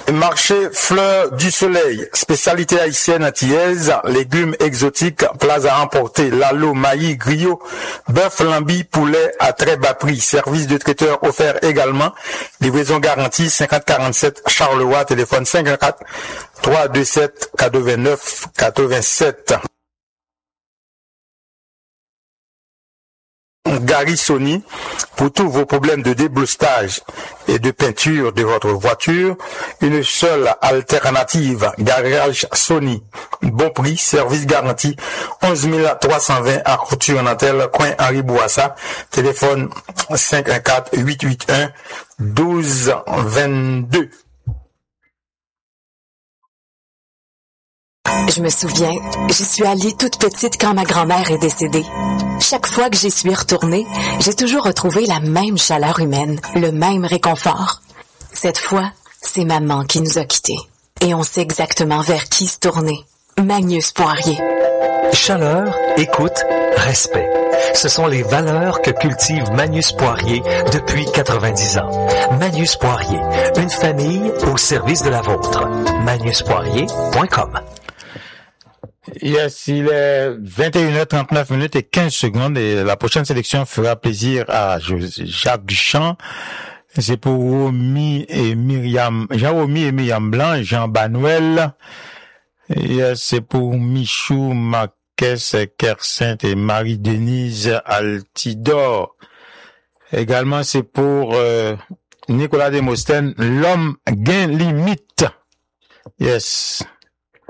Marché Fleurs du Soleil, spécialité haïtienne antillaise, légumes exotiques, plats à emporter, lalo, maïs, griot, bœuf, lambi, poulet à très bas prix. Service de traiteur offert également. Livraison garantie 5047 Charleroi, téléphone 54 327 89 87. Gary Sony, pour tous vos problèmes de débloustage et de peinture de votre voiture, une seule alternative, Garage Sony. Bon prix, service garanti, 11 320 à Couture-Nantel, coin Henri Bourassa, téléphone 514-881-1222. Je me souviens, j'y suis allée toute petite quand ma grand-mère est décédée. Chaque fois que j'y suis retournée, j'ai toujours retrouvé la même chaleur humaine, le même réconfort. Cette fois, c'est maman qui nous a quittés. Et on sait exactement vers qui se tourner. Magnus Poirier. Chaleur, écoute, respect. Ce sont les valeurs que cultive Magnus Poirier depuis 90 ans. Magnus Poirier, une famille au service de la vôtre. MagnusPoirier.com. Yes, il est 21h39 et 15 secondes et la prochaine sélection fera plaisir à Jacques Jean. C'est pour Romy et Myriam Blanc, Jean Banuel. Yes, c'est pour Michou, Marquès, Kersainte et Marie-Denise Altidore. Également, c'est pour Nicolas Demostène, l'homme gain limite. Yes.